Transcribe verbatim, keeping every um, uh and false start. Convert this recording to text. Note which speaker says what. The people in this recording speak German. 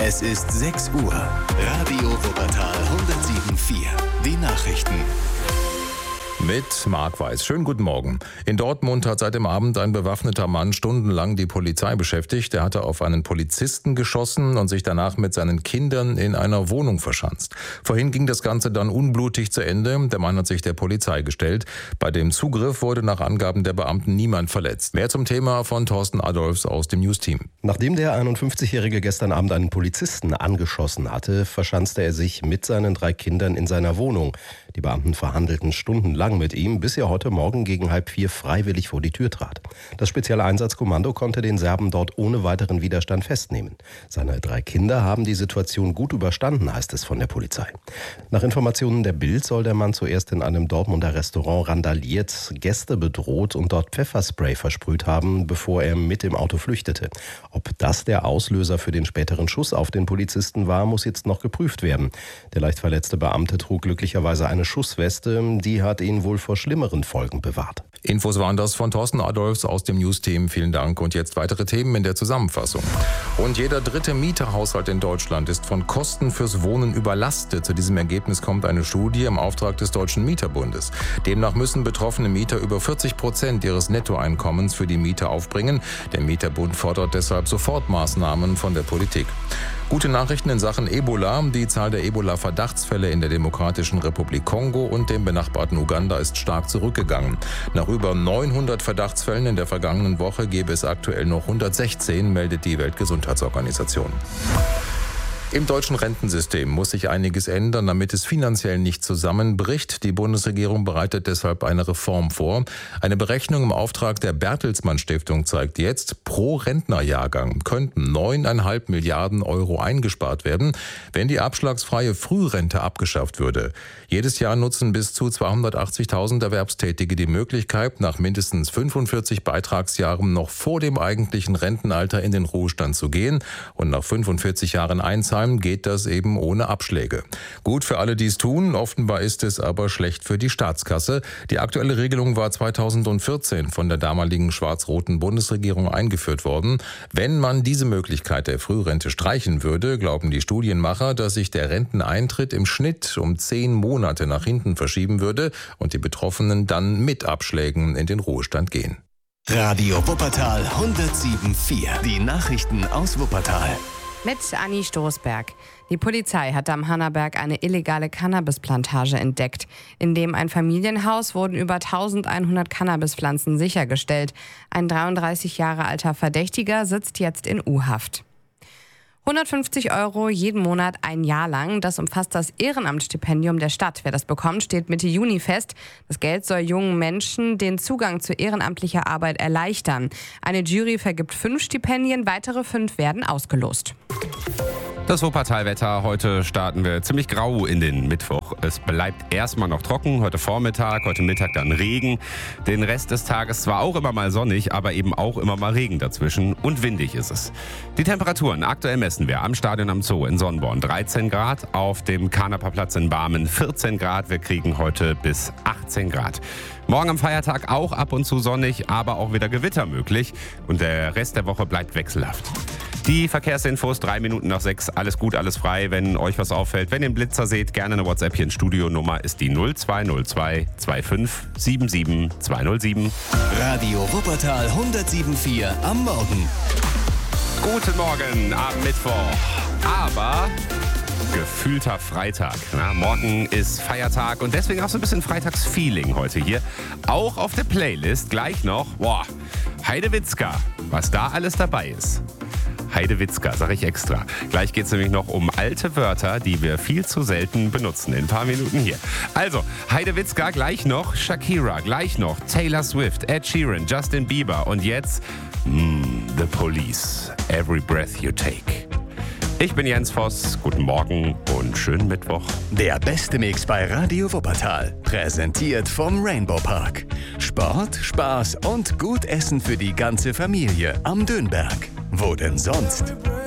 Speaker 1: Es ist sechs Uhr. Radio Wuppertal hundertsieben Komma vier. Die Nachrichten.
Speaker 2: Mit Marc Weiß. Schönen guten Morgen. In Dortmund hat seit dem Abend ein bewaffneter Mann stundenlang die Polizei beschäftigt. Er hatte auf einen Polizisten geschossen und sich danach mit seinen Kindern in einer Wohnung verschanzt. Vorhin ging das Ganze dann unblutig zu Ende. Der Mann hat sich der Polizei gestellt. Bei dem Zugriff wurde nach Angaben der Beamten niemand verletzt. Mehr zum Thema von Thorsten Adolfs aus dem News-Team.
Speaker 3: Nachdem der einundfünfzigjährige gestern Abend einen Polizisten angeschossen hatte, verschanzte er sich mit seinen drei Kindern in seiner Wohnung. Die Beamten verhandelten stundenlang mit ihm, bis er heute Morgen gegen halb vier freiwillig vor die Tür trat. Das spezielle Einsatzkommando konnte den Serben dort ohne weiteren Widerstand festnehmen. Seine drei Kinder haben die Situation gut überstanden, heißt es von der Polizei. Nach Informationen der Bild soll der Mann zuerst in einem Dortmunder Restaurant randaliert, Gäste bedroht und dort Pfefferspray versprüht haben, bevor er mit dem Auto flüchtete. Ob das der Auslöser für den späteren Schuss auf den Polizisten war, muss jetzt noch geprüft werden. Der leicht verletzte Beamte trug glücklicherweise eine Schussweste, die hat ihn wohl vor schlimmeren Folgen bewahrt.
Speaker 2: Infos waren das von Thorsten Adolfs aus dem News-Team. Vielen Dank. Und jetzt weitere Themen in der Zusammenfassung. Und jeder dritte Mieterhaushalt in Deutschland ist von Kosten fürs Wohnen überlastet. Zu diesem Ergebnis kommt eine Studie im Auftrag des Deutschen Mieterbundes. Demnach müssen betroffene Mieter über vierzig Prozent ihres Nettoeinkommens für die Miete aufbringen. Der Mieterbund fordert deshalb Sofortmaßnahmen von der Politik. Gute Nachrichten in Sachen Ebola. Die Zahl der Ebola-Verdachtsfälle in der Demokratischen Republik Kongo und dem benachbarten Uganda ist stark zurückgegangen. Nach über neunhundert Verdachtsfällen in der vergangenen Woche gäbe es aktuell noch hundertsechzehn, meldet die Weltgesundheitsorganisation. Im deutschen Rentensystem muss sich einiges ändern, damit es finanziell nicht zusammenbricht. Die Bundesregierung bereitet deshalb eine Reform vor. Eine Berechnung im Auftrag der Bertelsmann Stiftung zeigt jetzt, pro Rentnerjahrgang könnten neuneinhalb Milliarden Euro eingespart werden, wenn die abschlagsfreie Frührente abgeschafft würde. Jedes Jahr nutzen bis zu zweihundertachtzigtausend Erwerbstätige die Möglichkeit, nach mindestens fünfundvierzig Beitragsjahren noch vor dem eigentlichen Rentenalter in den Ruhestand zu gehen und nach fünfundvierzig Jahren einzahlen, geht das eben ohne Abschläge. Gut für alle, die es tun, offenbar ist es aber schlecht für die Staatskasse. Die aktuelle Regelung war zweitausendvierzehn von der damaligen schwarz-roten Bundesregierung eingeführt worden. Wenn man diese Möglichkeit der Frührente streichen würde, glauben die Studienmacher, dass sich der Renteneintritt im Schnitt um zehn Monate nach hinten verschieben würde und die Betroffenen dann mit Abschlägen in den Ruhestand gehen.
Speaker 1: Radio Wuppertal hundertsieben Komma vier. Die Nachrichten aus Wuppertal.
Speaker 4: Mit Anni Stoßberg. Die Polizei hat am Hannaberg eine illegale Cannabisplantage entdeckt. In dem ein Familienhaus wurden über eintausendeinhundert Cannabispflanzen sichergestellt. Ein dreiunddreißig Jahre alter Verdächtiger sitzt jetzt in U-Haft. hundertfünfzig Euro jeden Monat ein Jahr lang. Das umfasst das Ehrenamtsstipendium der Stadt. Wer das bekommt, steht Mitte Juni fest. Das Geld soll jungen Menschen den Zugang zu ehrenamtlicher Arbeit erleichtern. Eine Jury vergibt fünf Stipendien, weitere fünf werden ausgelost.
Speaker 5: Das Wuppertal-Wetter. Heute starten wir ziemlich grau in den Mittwoch. Es bleibt erstmal noch trocken. Heute Vormittag, heute Mittag dann Regen. Den Rest des Tages zwar auch immer mal sonnig, aber eben auch immer mal Regen dazwischen. Und windig ist es. Die Temperaturen aktuell messen wir am Stadion am Zoo in Sonnborn dreizehn Grad, auf dem Karnaperplatz in Barmen vierzehn Grad. Wir kriegen heute bis achtzehn Grad. Morgen am Feiertag auch ab und zu sonnig, aber auch wieder Gewitter möglich. Und der Rest der Woche bleibt wechselhaft. Die Verkehrsinfos, drei Minuten nach sechs, alles gut, alles frei. Wenn euch was auffällt, wenn ihr einen Blitzer seht, gerne eine WhatsApp hier in Studio. Nummer ist die null zwei null zwei fünfundzwanzig sieben sieben zwei null sieben.
Speaker 1: Radio Wuppertal hundertsieben Komma vier am Morgen.
Speaker 5: Guten Morgen am Mittwoch, aber gefühlter Freitag. Na, morgen ist Feiertag und deswegen auch so ein bisschen Freitagsfeeling heute hier. Auch auf der Playlist gleich noch, boah, Heidewitzka, was da alles dabei ist. Heidewitzka, sage ich extra. Gleich geht es nämlich noch um alte Wörter, die wir viel zu selten benutzen. In ein paar Minuten hier. Also, Heidewitzka, gleich noch Shakira, gleich noch Taylor Swift, Ed Sheeran, Justin Bieber und jetzt mm, The Police, Every Breath You Take. Ich bin Jens Voss, guten Morgen und schönen Mittwoch.
Speaker 1: Der beste Mix bei Radio Wuppertal. Präsentiert vom Rainbow Park. Sport, Spaß und gut Essen für die ganze Familie am Dönberg. Wo denn sonst?